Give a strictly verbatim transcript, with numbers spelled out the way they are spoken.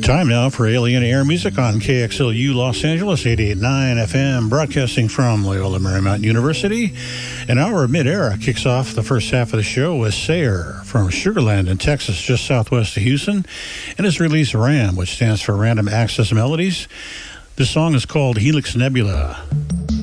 Time now for Alien Air Music on K X L U Los Angeles, eighty-eight point nine F M, broadcasting from Loyola Marymount University. An hour of mid-era kicks off the first half of the show with Sayer from Sugar Land in Texas, just southwest of Houston, and his release RAM, which stands for Random Access Melodies. This song is called Helix Nebula.